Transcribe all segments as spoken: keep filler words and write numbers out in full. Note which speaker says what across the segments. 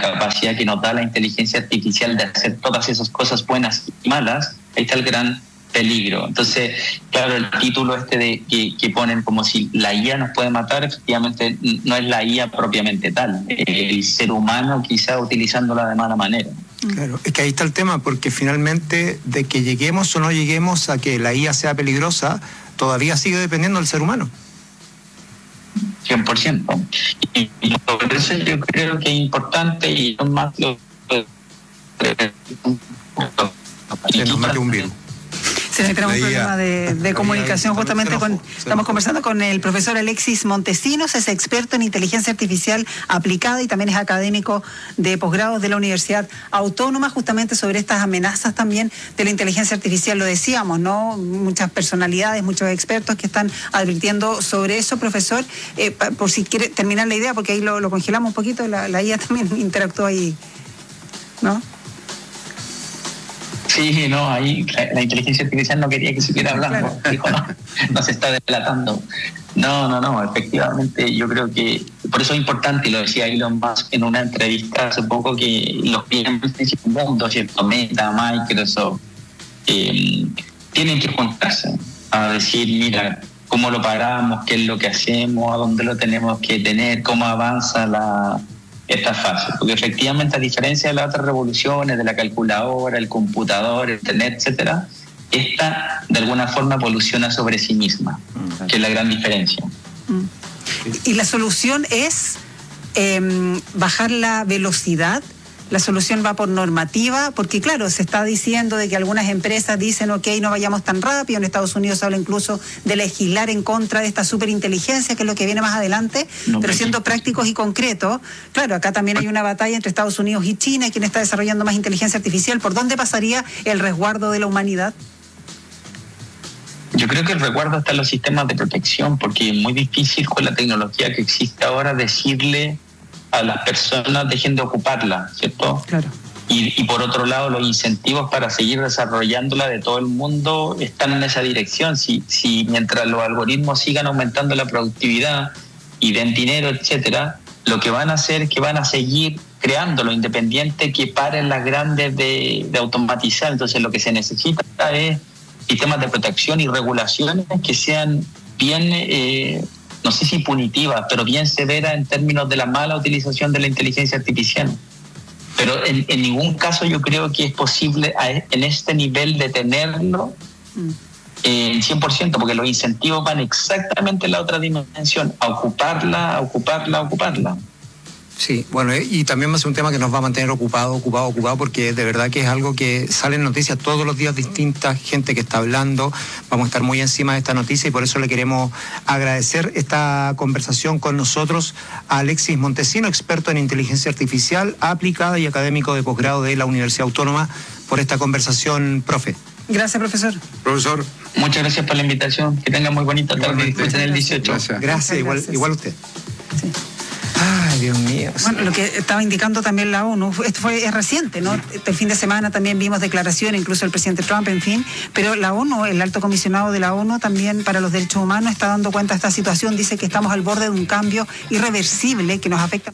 Speaker 1: capacidad que nos da la inteligencia artificial de hacer todas esas cosas buenas y malas, ahí está el gran peligro. Entonces, claro, el título este de que, que ponen como si la I A nos puede matar, efectivamente no es la I A propiamente tal, el ser humano quizá utilizándola de mala manera.
Speaker 2: Claro, es que ahí está el tema, porque finalmente de que lleguemos o no lleguemos a que la I A sea peligrosa, todavía sigue dependiendo del ser humano.
Speaker 1: cien por ciento. Y, y por eso yo creo que es importante y más lo...
Speaker 2: Se nos mete un virus.
Speaker 3: Se me trae un problema de, de comunicación justamente con... Estamos conversando con el profesor Alexis Montesinos, es experto en inteligencia artificial aplicada y también es académico de posgrados de la Universidad Autónoma, justamente sobre estas amenazas también de la inteligencia artificial, lo decíamos, ¿no? Muchas personalidades, muchos expertos que están advirtiendo sobre eso, profesor, eh, por si quiere terminar la idea, porque ahí lo, lo congelamos un poquito, la, la I A también interactuó ahí, ¿no?
Speaker 1: Sí, no, ahí la, la inteligencia artificial no quería que siguiera hablando, claro. Dijo, no, no se está delatando. No, no, no, efectivamente yo creo que, por eso es importante, y lo decía Elon Musk en una entrevista hace poco, que los miembros del mundo, ¿cierto? Meta, Microsoft, eh, tienen que juntarse a decir, mira, cómo lo paramos, qué es lo que hacemos, a dónde lo tenemos que tener, cómo avanza la... esta fase, porque efectivamente a diferencia de las otras revoluciones, de la calculadora, el computador, el internet, etcétera, esta de alguna forma evoluciona sobre sí misma, mm. que es la gran diferencia.
Speaker 3: Mm. Y la solución es eh, bajar la velocidad. La solución va por normativa, porque claro, se está diciendo de que algunas empresas dicen, ok, no vayamos tan rápido. En Estados Unidos se habla incluso de legislar en contra de esta superinteligencia, que es lo que viene más adelante, no, pero siendo prácticos y concretos. Claro, acá también hay una batalla entre Estados Unidos y China, quien está desarrollando más inteligencia artificial. ¿Por dónde pasaría el resguardo de la humanidad?
Speaker 1: Yo creo que el resguardo está en los sistemas de protección, porque es muy difícil con la tecnología que existe ahora decirle a las personas dejen de ocuparla, ¿cierto?
Speaker 3: Claro.
Speaker 1: Y, y por otro lado, los incentivos para seguir desarrollándola de todo el mundo están en esa dirección. Si, si mientras los algoritmos sigan aumentando la productividad y den dinero, etcétera, lo que van a hacer es que van a seguir creándolo, independiente que paren las grandes de, de automatizar. Entonces, lo que se necesita es sistemas de protección y regulaciones que sean bien... Eh, no sé si punitiva, pero bien severa en términos de la mala utilización de la inteligencia artificial. Pero en, en ningún caso yo creo que es posible a, en este nivel detenerlo mm. eh, en cien por ciento, porque los incentivos van exactamente en la otra dimensión, a ocuparla, a ocuparla, a ocuparla.
Speaker 2: Sí, bueno, y también va a ser un tema que nos va a mantener ocupado, ocupado, ocupado, porque de verdad que es algo que sale en noticias todos los días distintas, gente que está hablando, vamos a estar muy encima de esta noticia y por eso le queremos agradecer esta conversación con nosotros a Alexis Montesinos, experto en inteligencia artificial aplicada y académico de posgrado de la Universidad Autónoma, por esta conversación, profe.
Speaker 3: Gracias, profesor.
Speaker 2: Profesor.
Speaker 1: Muchas gracias por la invitación, que tenga muy bonita tarde, disfruten el dieciocho.
Speaker 2: Gracias, gracias, igual,
Speaker 3: gracias.
Speaker 2: Igual usted.
Speaker 3: Sí.
Speaker 2: Ay, Dios mío.
Speaker 3: Bueno, lo que estaba indicando también la ONU, esto fue, es reciente, ¿no? El fin de semana también vimos declaraciones, incluso el presidente Trump, en fin, pero la ONU, el alto comisionado de la ONU también para los derechos humanos está dando cuenta de esta situación, dice que estamos al borde de un cambio irreversible que nos afecta.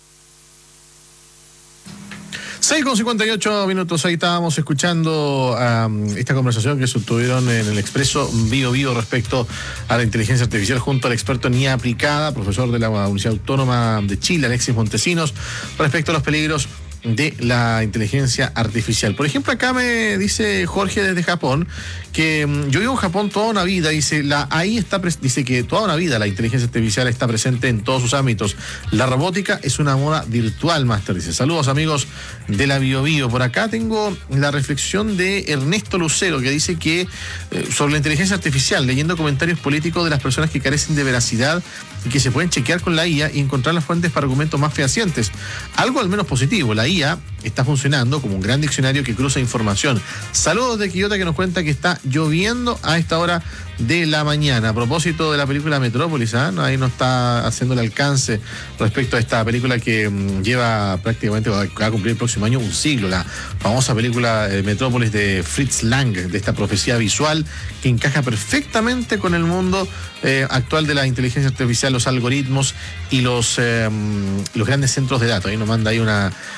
Speaker 4: seis con cincuenta y ocho minutos, ahí estábamos escuchando um, esta conversación que sostuvieron en el Expreso Vivo Vivo respecto a la inteligencia artificial junto al experto en I A aplicada, profesor de la Universidad Autónoma de Chile, Alexis Montesinos, respecto a los peligros de la inteligencia artificial. Por ejemplo, acá me dice Jorge desde Japón que um, yo vivo en Japón toda una vida, dice, la A I está pres- dice que toda una vida la inteligencia artificial está presente en todos sus ámbitos. La robótica es una moda virtual, máster, dice. Saludos, amigos de la Bio Bio. Por acá tengo la reflexión de Ernesto Lucero, que dice que eh, sobre la inteligencia artificial, leyendo comentarios políticos de las personas que carecen de veracidad y que se pueden chequear con la I A y encontrar las fuentes para argumentos más fehacientes. Algo al menos positivo, la I A está funcionando como un gran diccionario que cruza información. Saludos de Quillota, que nos cuenta que está lloviendo a esta hora de la mañana. A propósito de la película Metrópolis, ¿eh? Ahí nos está haciendo el alcance respecto a esta película que um, lleva prácticamente, va a cumplir el próximo año un siglo, la famosa película eh, Metrópolis de Fritz Lang, de esta profecía visual que encaja perfectamente con el mundo eh, actual de la inteligencia artificial, los algoritmos y los, eh, los grandes centros de datos. Ahí nos manda ahí una